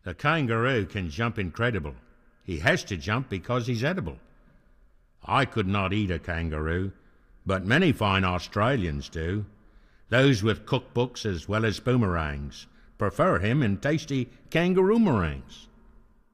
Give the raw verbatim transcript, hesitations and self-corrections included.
The kangaroo can jump incredible. He has to jump because he's edible. I could not eat a kangaroo, but many fine Australians do. Those with cookbooks as well as boomerangs prefer him in tasty kangaroo meringues.